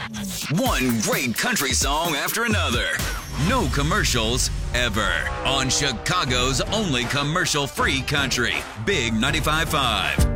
One great country song after another. No commercials ever. On Chicago's only commercial-free country. Big 95.5.